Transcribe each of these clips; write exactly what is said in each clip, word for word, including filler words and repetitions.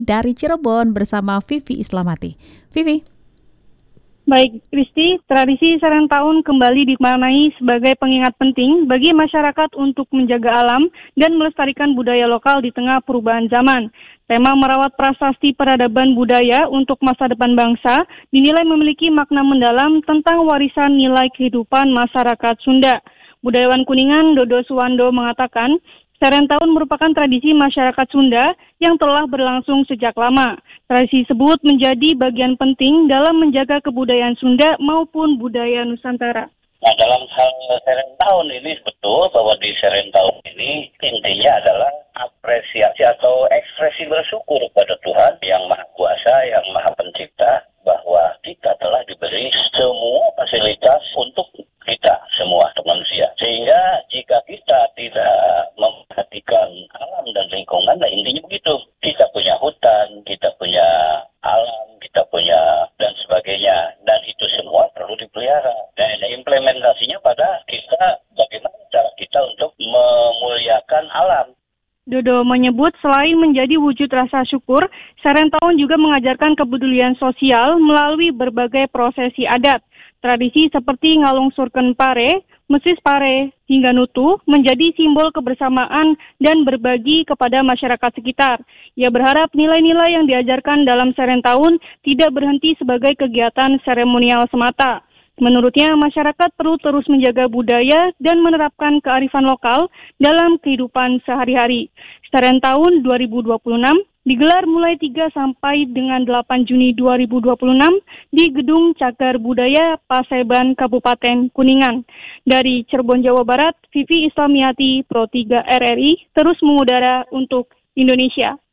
dari Cirebon bersama Vivi Islamati. Vivi. Baik, Kristi, tradisi Serentahun Tahun kembali dimaknai sebagai pengingat penting bagi masyarakat untuk menjaga alam dan melestarikan budaya lokal di tengah perubahan zaman. Tema merawat prasasti peradaban budaya untuk masa depan bangsa dinilai memiliki makna mendalam tentang warisan nilai kehidupan masyarakat Sunda. Budayawan Kuningan Dodo Suwando mengatakan, Serentahun Tahun merupakan tradisi masyarakat Sunda yang telah berlangsung sejak lama. Tradisi tersebut menjadi bagian penting dalam menjaga kebudayaan Sunda maupun budaya Nusantara. Nah, dalam hal Serentahun ini betul bahwa di Serentahun ini intinya adalah apresiasi atau ekspresi bersyukur kepada Tuhan yang Maha Kuasa, yang Maha Pencipta, bahwa kita telah diberi semua fasilitas untuk kita semua manusia. Sehingga jika kita tidak memperhatikan alam dan lingkungan, nah intinya begitu. Kita punya hutan, kita punya alam, kita punya dan sebagainya. Dan itu semua perlu dipelihara. Dan implementasinya pada kita, bagaimana cara kita untuk memuliakan alam. Dodo menyebut selain menjadi wujud rasa syukur, Serentahun juga mengajarkan kepedulian sosial melalui berbagai prosesi adat. Tradisi seperti ngalung surken pare, mesis pare, hingga nutu menjadi simbol kebersamaan dan berbagi kepada masyarakat sekitar. Ia berharap nilai-nilai yang diajarkan dalam Serentahun tidak berhenti sebagai kegiatan seremonial semata. Menurutnya, masyarakat perlu terus menjaga budaya dan menerapkan kearifan lokal dalam kehidupan sehari-hari. Serentahun dua ribu dua puluh enam digelar mulai tiga sampai dengan delapan Juni dua ribu dua puluh enam di Gedung Cagar Budaya Paseban Kabupaten Kuningan. Dari Cirebon, Jawa Barat, Vivi Islamiyati, Pro tiga R R I, terus mengudara untuk Indonesia.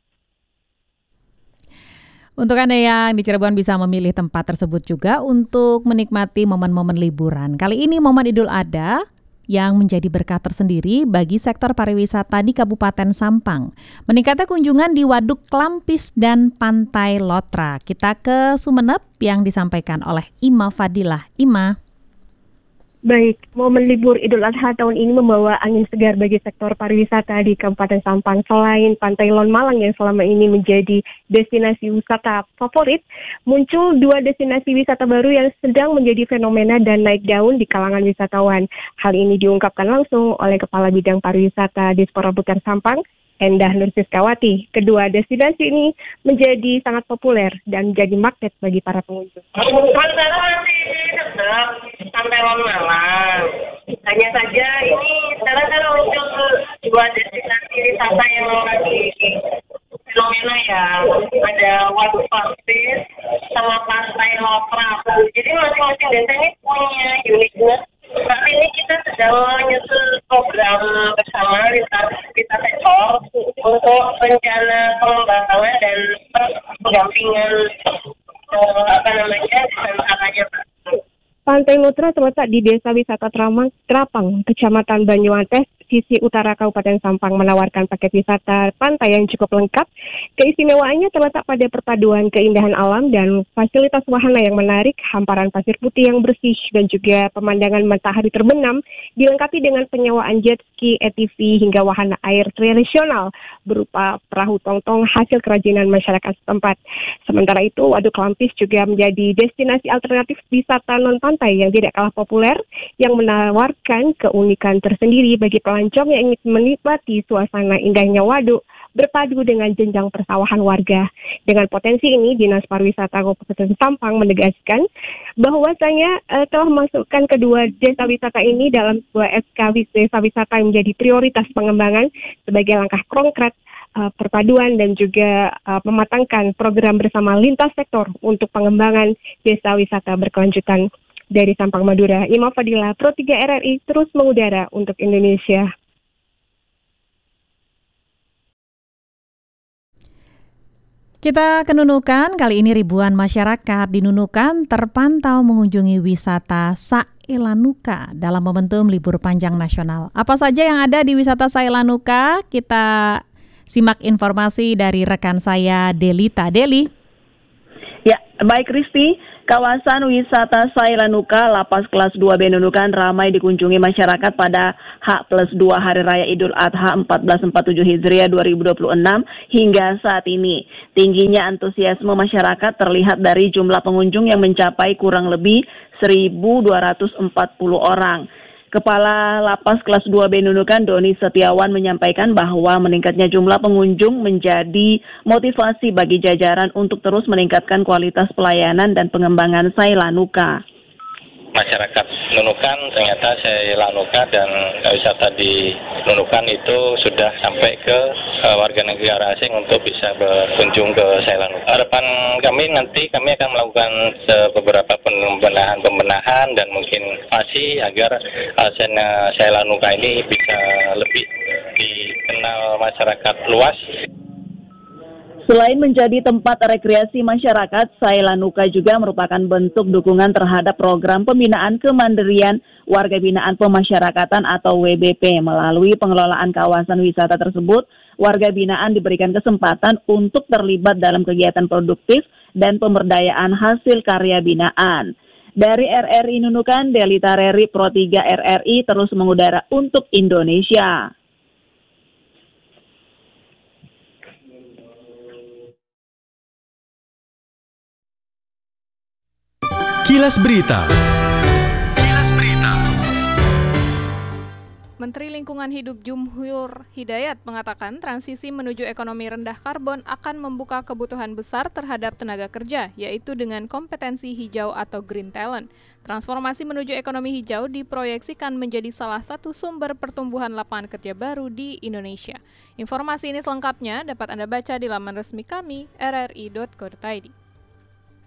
Untuk Anda yang di Cirebon bisa memilih tempat tersebut juga untuk menikmati momen-momen liburan. Kali ini momen Idul Adha yang menjadi berkah tersendiri bagi sektor pariwisata di Kabupaten Sampang. Meningkatnya kunjungan di Waduk Klampis dan Pantai Lotra. Kita ke Sumeneb yang disampaikan oleh Ima Fadilah. Ima. Baik, momen libur Idul Adha tahun ini membawa angin segar bagi sektor pariwisata di Kabupaten Sampang. Selain Pantai Lon Malang yang selama ini menjadi destinasi wisata favorit, muncul dua destinasi wisata baru yang sedang menjadi fenomena dan naik daun di kalangan wisatawan. Hal ini diungkapkan langsung oleh Kepala Bidang Pariwisata Dispora Putar Sampang, Endah Nursiskawati. Kedua destinasi ini menjadi sangat populer dan menjadi magnet bagi para pengunjung. Sementara masih tetap sampai Lon Malang. Hanya saja ini sekarang kan muncul dua destinasi wisata yang lagi fenomena ya. Ada Waduk Klampis sama Pantai Lotra. Jadi masing-masing desa ini punya uniknya. Saat ini kita sedang menyusun program bersama lintas kita sektor untuk rencana pengembangan dan pendampingan uh, apa namanya wisatanya. Pantai Lotra terletak di Desa Wisata Tramang, Trapang, Kecamatan Banyuwantes, sisi utara Kabupaten Sampang, menawarkan paket wisata pantai yang cukup lengkap. Keistimewaannya terletak pada perpaduan keindahan alam dan fasilitas wahana yang menarik, hamparan pasir putih yang bersih, dan juga pemandangan matahari terbenam, dilengkapi dengan penyewaan jet ski, A T V, hingga wahana air tradisional berupa perahu tongtong hasil kerajinan masyarakat setempat. Sementara itu, Waduk Klampis juga menjadi destinasi alternatif wisata non-pantai yang tidak kalah populer, yang menawarkan keunikan tersendiri bagi pelancong yang ingin menikmati suasana indahnya waduk berpadu dengan jenjang persawahan warga. Dengan potensi ini, Dinas Pariwisata Kabupaten Sampang menegaskan bahwasanya uh, telah memasukkan kedua desa wisata ini dalam sebuah S K desa wisata yang menjadi prioritas pengembangan sebagai langkah konkret uh, perpaduan dan juga uh, mematangkan program bersama lintas sektor untuk pengembangan desa wisata berkelanjutan. Dari Sampang, Madura, Ima Fadilah, Pro tiga R R I, terus mengudara untuk Indonesia. Kita ke Nunukan, kali ini ribuan masyarakat di Nunukan terpantau mengunjungi wisata Saelanuka dalam momentum libur panjang nasional. Apa saja yang ada di wisata Saelanuka? Kita simak informasi dari rekan saya Delita. Deli. Ya, baik Risti. Kawasan wisata Sailanuka, Lapas Kelas dua B Nunukan ramai dikunjungi masyarakat pada H plus dua Hari Raya Idul Adha seribu empat ratus empat puluh tujuh Hijriah dua ribu dua puluh enam hingga saat ini. Tingginya antusiasme masyarakat terlihat dari jumlah pengunjung yang mencapai kurang lebih seribu dua ratus empat puluh orang. Kepala Lapas Kelas dua B Nunukan, Doni Setiawan, menyampaikan bahwa meningkatnya jumlah pengunjung menjadi motivasi bagi jajaran untuk terus meningkatkan kualitas pelayanan dan pengembangan Sailanuka. Masyarakat Nunukan, ternyata Sailanuka dan wisata di Nunukan itu sudah sampai ke uh, warga negara asing untuk bisa berkunjung ke Sailanuka. Harapan kami nanti kami akan melakukan uh, beberapa pembenahan-pembenahan dan mungkin masih agar uh, Sailanuka ini bisa lebih dikenal masyarakat luas. Selain menjadi tempat rekreasi masyarakat, Sailanuka juga merupakan bentuk dukungan terhadap program pembinaan kemandirian warga binaan pemasyarakatan atau W B P. Melalui pengelolaan kawasan wisata tersebut, warga binaan diberikan kesempatan untuk terlibat dalam kegiatan produktif dan pemberdayaan hasil karya binaan. Dari R R I Nunukan, Delita Reri, Pro tiga R R I terus mengudara untuk Indonesia. Kilas Berita. Kilas Berita. Menteri Lingkungan Hidup Jumhur Hidayat mengatakan transisi menuju ekonomi rendah karbon akan membuka kebutuhan besar terhadap tenaga kerja, yaitu dengan kompetensi hijau atau green talent. Transformasi menuju ekonomi hijau diproyeksikan menjadi salah satu sumber pertumbuhan lapangan kerja baru di Indonesia. Informasi ini selengkapnya dapat Anda baca di laman resmi kami r r i dot co dot i d.